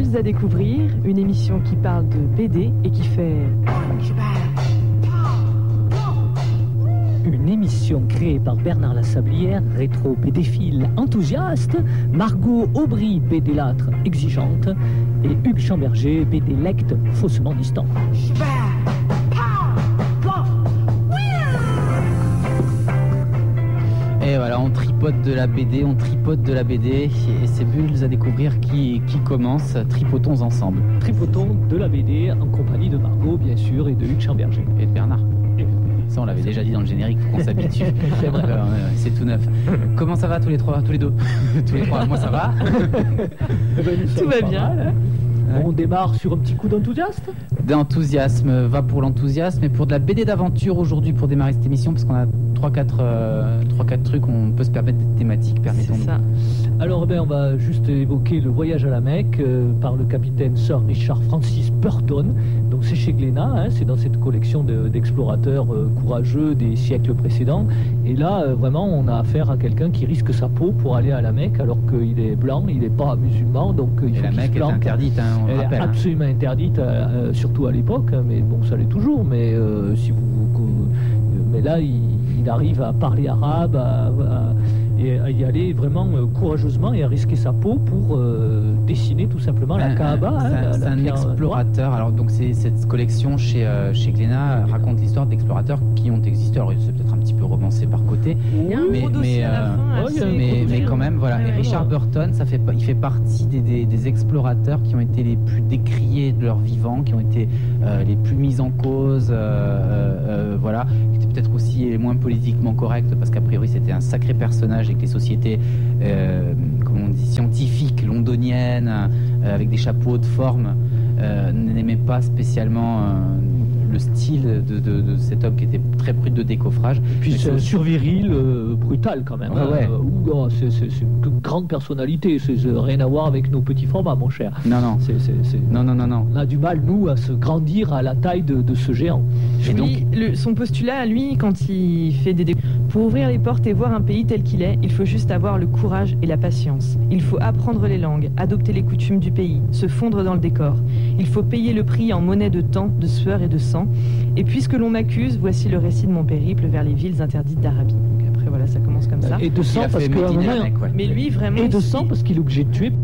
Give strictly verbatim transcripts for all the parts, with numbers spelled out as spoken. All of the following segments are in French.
Bulles à découvrir, une émission qui parle de B D et qui fait... Une émission créée par Bernard Lasablière, rétro bédéphile enthousiaste, Margot Aubry, bédélâtre exigeante, et Hugues Chamberger, bédélecte faussement distant. Et voilà, on tripote de la B D, on tripote de la B D, et c'est Bulles à découvrir qui, qui commence. Tripotons ensemble. Tripotons de la B D en compagnie de Margot, bien sûr, et de Hugues Chamberger. Et de Bernard. Ça, on l'avait déjà dit dans le générique, faut qu'on s'habitue. C'est vrai. Euh, c'est tout neuf. Comment ça va tous les trois, tous les deux Tous les trois, moi ça va. Tout va bien. Mal, hein. Ouais. On démarre sur un petit coup d'enthousiasme. D'enthousiasme, va pour l'enthousiasme, et pour de la B D d'aventure aujourd'hui pour démarrer cette émission, parce qu'on a trois quatre euh, trucs, on peut se permettre des thématiques, permettons-nous. C'est ça. Alors ben, on va juste évoquer le voyage à la Mecque euh, par le capitaine Sir Richard Francis Burton. Donc c'est chez Glénat, hein, c'est dans cette collection de, d'explorateurs euh, courageux des siècles précédents. Et là, euh, vraiment, on a affaire à quelqu'un qui risque sa peau pour aller à la Mecque, alors qu'il est blanc, il n'est pas musulman, donc euh, il et faut la qu'il Mecque se est plante. interdite, hein, on Elle le rappelle. est absolument hein. interdite, euh, surtout à l'époque, hein, mais bon, ça l'est toujours. Mais euh, si vous, vous- mais là, il, il arrive à parler arabe, à, à- et à y aller vraiment euh, courageusement et à risquer sa peau pour euh, dessiner tout simplement la Un- Kaaba. un- hein, c'est un- la- c'est la un pierre, euh, explorateur. Alors donc c'est cette collection chez euh, chez Glénat euh, raconte l'histoire d'explorateurs qui ont existé. Alors c'est peut-être un petit peu romancé par côté, Il y a un mais gros dossier mais, à la euh, fin. ouais, il y a un assez gros mais, dossier. mais quand même voilà. Ouais, Et ouais, Richard ouais. Burton, ça fait il fait partie des, des, des explorateurs qui ont été les plus décriés de leur vivant, qui ont été euh, les plus mis en cause, euh, euh, euh, voilà, qui étaient peut-être aussi les moins politiquement corrects parce qu'a priori c'était un sacré personnage et que les sociétés euh, comment on dit, scientifiques londoniennes euh, avec des chapeaux de forme euh, n'aimaient pas spécialement euh, le style de, de, de cet homme qui était très prude de décoffrage. Puis Mais c'est c'est- surviril, euh, brutal quand même. Ouais, hein. ouais. Euh, ouh, oh, c'est, c'est- c'est une grande personnalité. C'est, c'est rien à voir avec nos petits formats, mon cher. Non, non, C'est, c'est, c'est- non, non, non, non. On a du mal, nous, à se grandir à la taille de, de ce géant. Et donc, Oui, le- son postulat à lui, quand il fait des... dé- Pour ouvrir les portes et voir un pays tel qu'il est, il faut juste avoir le courage et la patience. Il faut apprendre les langues, adopter les coutumes du pays, se fondre dans le décor. Il faut payer le prix en monnaie de temps, de sueur et de sang. Et puisque l'on m'accuse, voici le récit de mon périple vers les villes interdites d'Arabie. Donc après, voilà, ça commence comme ça. Et de il sang, a parce fait qu'à un Médine à la moment... Mecque, ouais. Mais lui, vraiment... Et de il- sang, parce qu'il est obligé de tuer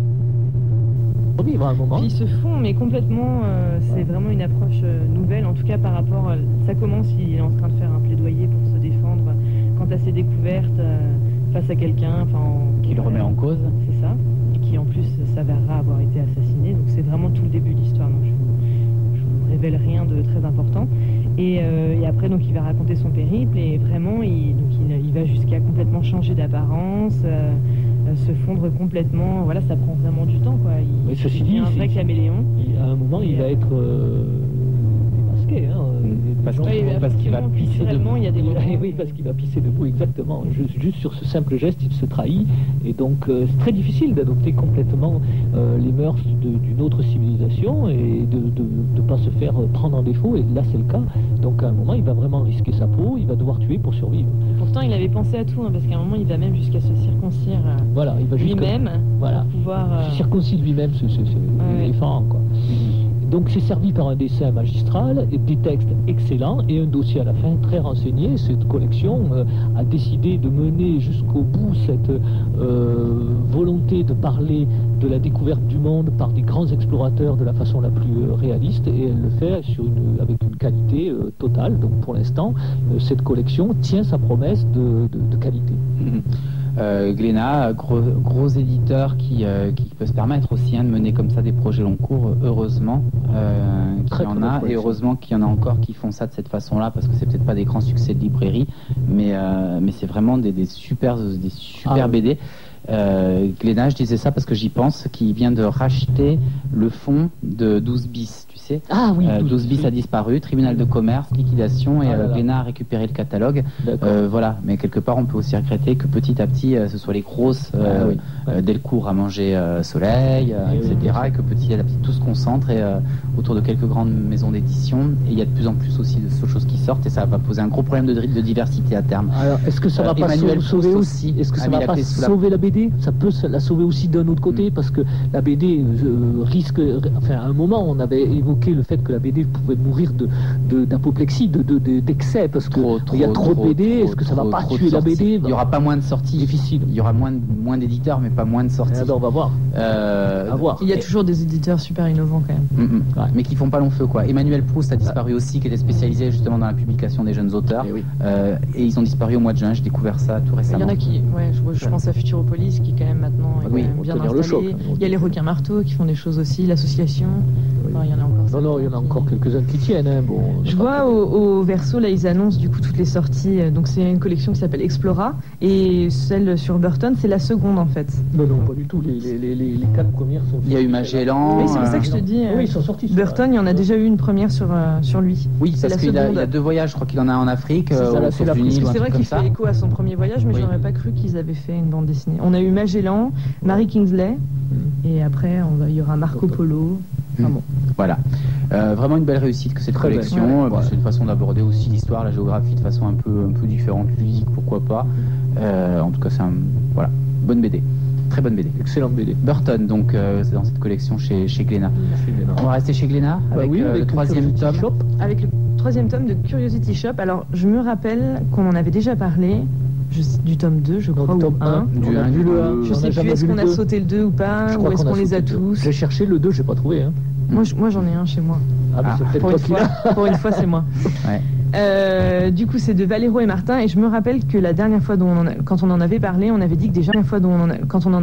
pour vivre à un moment. Puis ils se font, mais complètement, euh, c'est vraiment une approche euh, nouvelle, en tout cas par rapport, à- ça commence, il est en train de faire un plaidoyer pour se défendre quant à ses découvertes euh, face à quelqu'un, enfin, en- qui le remet en cause. c'est ça, et qui en plus s'avérera avoir été assassiné, donc c'est vraiment tout le début de l'histoire, donc je vous, je vous révèle rien de très important. Et, euh, et après, donc, il va raconter son périple, et vraiment, il, donc, il, il va jusqu'à complètement changer d'apparence, euh, euh, se fondre complètement, voilà, ça prend vraiment du temps, quoi. Il, Mais ceci il dit, devient un c'est- vrai caméléon. Il- à un moment, il va être euh, démasqué. Hein, Parce Disons, qu'il- Oui, parce qu'il va effectivement, pisser culturellement, debout. il y a des moments. Oui, oui, parce qu'il va pisser debout, exactement. Juste, juste sur ce simple geste, il se trahit. Et donc, euh, c'est très difficile d'adopter complètement euh, les mœurs de- d'une autre civilisation et de ne pas se faire euh, prendre en défaut. Et là, c'est le cas. Donc, à un moment, il va vraiment risquer sa peau, il va devoir tuer pour survivre. Pourtant, il avait pensé à tout, hein, parce qu'à un moment, il va même jusqu'à se circoncire euh, Voilà, il va jusqu'à- lui-même Voilà. pour pouvoir. euh, Il circoncis lui-même, c'est c'est- c'est ouais. effarant, quoi. Donc c'est servi par un dessin magistral, et des textes excellents et un dossier à la fin très renseigné. Cette collection euh, a décidé de mener jusqu'au bout cette euh, volonté de parler de la découverte du monde par des grands explorateurs de la façon la plus euh, réaliste, et elle le fait sur une, avec une qualité euh, totale. Donc pour l'instant, euh, cette collection tient sa promesse de, de- de qualité. Euh, Glénat, gros, gros éditeur qui, euh, qui peut se permettre aussi hein, de mener comme ça des projets long cours, heureusement euh, qu'il Très, y en très a, bonne et heureusement qu'il y en a encore qui font ça de cette façon-là, parce que c'est peut-être pas des grands succès de librairie, mais, euh, mais c'est vraiment des, des super, des super Ah, B D. Euh, Glénat, je disais ça parce que j'y pense, qui vient de racheter le fonds de douze bis, tu sais, dossier. Ah oui, Euh, douze douze bis a disparu, tribunal de commerce, liquidation, et Ah là euh, là. Glénat a récupéré le catalogue. D'accord. Euh, voilà, mais quelque part, on peut aussi regretter que petit à petit, euh, ce soit les grosses, euh, Ah oui. euh, Delcourt à manger euh, Soleil, euh, Eh oui, et cetera, oui. et que petit à petit, tout se concentre et, euh, autour de quelques grandes maisons d'édition. Et il y a de plus en plus aussi de ce- choses qui sortent, et ça va poser un gros problème de, de diversité à terme. Alors, est-ce que ça Euh, va pas Emmanuel sau- sauver Proust aussi aussi Est-ce que a ça mis va la pas clé sous la- sauver la B D? Ça peut se- la sauver aussi d'un autre côté, parce que la B D euh, risque. Enfin, à un moment, on avait évoqué le fait que la B D pouvait mourir de de- d'apoplexie, de, de, de- d'excès, parce que Trop, il y a trop, trop, de B D. trop, Est-ce que ça va trop, pas trop de tuer la B D? sorties. Il y aura pas moins de sorties. Difficile. Il y aura moins, de- moins d'éditeurs, mais pas moins de sorties. Eh ben, on va voir. Euh, À voir. Il y a toujours des éditeurs super innovants quand même. Mm, mm. Ouais. Mais qui font pas long feu, quoi. Emmanuel Proust a disparu aussi, qui était spécialisé justement dans la publication des jeunes auteurs. Eh oui. Euh, et ils ont disparu au mois de juin. J'ai découvert ça tout Il récemment. y en a qui, ouais, je, je pense à Futuropolis qui quand même maintenant est Oui, quand même pour bien tenir le installé. choc, hein, on Il y a dit. les requins marteaux qui font des choses aussi, l'association. Oui. Enfin, il y en a encore. Non, non, il y en a qui- encore quelques-uns qui tiennent. Hein. Bon, on Je n'a pas- vois au, au verso, là, ils annoncent du coup toutes les sorties. euh, Donc, c'est une collection qui s'appelle Explora. Et celle sur Burton, c'est la seconde en fait. Non, non, pas du tout. Les, les, les, les quatre premières sont. Il y a eu Magellan. Oui, c'est pour ça que je te euh, dis. euh, Oui, ils sont sortis. sur- Burton, il y en a déjà eu une première sur, euh, sur lui. Oui, C'est parce la qu'il a, seconde. il a deux voyages. Je crois qu'il en a un en Afrique, C'est ça, euh, là, aux c'est la États-Unis, prise. ou un C'est vrai truc qu'il comme ça. fait écho à son premier voyage, mais Oui. j'aurais pas cru qu'ils avaient fait une bande dessinée. On a eu Magellan, Marie Kingsley, et après on va- il y aura Marco Polo. Enfin bon. Voilà. Euh, vraiment une belle réussite que cette Très belle. collection. Ouais, Euh, ouais. C'est une façon d'aborder aussi l'histoire, la géographie de façon un peu, un peu différente, ludique, pourquoi pas. Euh, en tout cas, c'est un, voilà, bonne B D. Très bonne B D. Excellente B D. Burton, donc, euh, c'est dans cette collection chez, chez Glénat. Chez Glénat. On va rester chez Glénat Bah avec, oui, euh, avec le troisième Curiosity tome. Shop. Avec le troisième tome de Curiosity Shop. Alors je me rappelle qu'on en avait déjà parlé. Je sais- du tome deux, je Non, crois, du ou tome un. un. Du On a un, vu du le deux. un. Je On a sais plus, jamais est-ce vu qu'on le a deux. sauté le deux ou pas, Je ou crois est-ce qu'on qu'on a les sauté a le deux. tous. J'ai cherché le deux, j'ai pas trouvé. Hein. Moi, je- moi j'en ai un chez moi. Ah, bah, Ah. c'est peut-être Pour toi une, qui fois, l'as. pour une fois, c'est moi. Ouais. Euh, du coup, c'est de Valero et Martin, et je me rappelle que la dernière fois dont on en a- quand on en avait parlé, on avait dit que déjà la dernière fois dont on en a- quand on en